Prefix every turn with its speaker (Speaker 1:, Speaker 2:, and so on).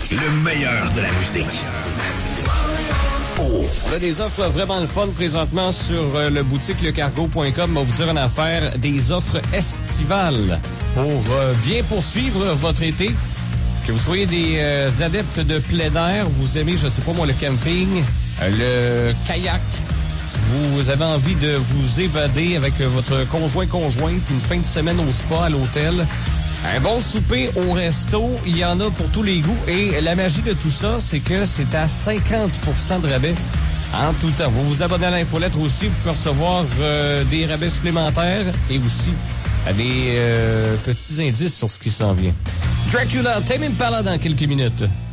Speaker 1: Le meilleur de la musique.
Speaker 2: On a des offres vraiment le fun présentement sur le boutique lecargo.com. On va vous dire une affaire, des offres estivales pour bien poursuivre votre été. Que vous soyez des adeptes de plein air, vous aimez, je sais pas moi, le camping, le kayak, vous avez envie de vous évader avec votre conjointe, une fin de semaine au spa, à l'hôtel. Un bon souper au resto, il y en a pour tous les goûts. Et la magie de tout ça, c'est que c'est à 50% de rabais en tout temps. Vous vous abonnez à l'infolettre aussi, vous pouvez recevoir des rabais supplémentaires et aussi des petits indices sur ce qui s'en vient. Dracula, Tame Impala dans quelques minutes.